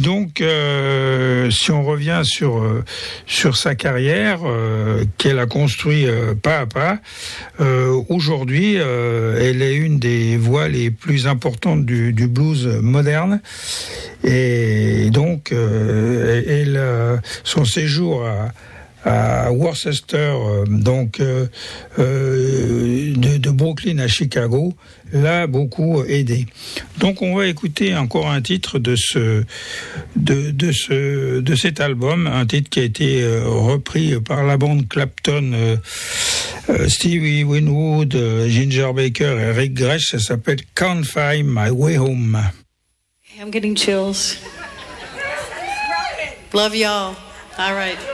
Donc, si on revient sur sa carrière qu'elle a construit pas à pas, aujourd'hui, elle est une des voix les plus importantes du blues moderne. Et donc, son séjour à Worcester, de Brooklyn à Chicago, l'a beaucoup aidé. Donc on va écouter encore un titre de cet album, un titre qui a été repris par la bande Clapton, Stevie Winwood, Ginger Baker et Rick Grech. Ça s'appelle Can't Find My Way Home. I'm getting chills. Love y'all. All right.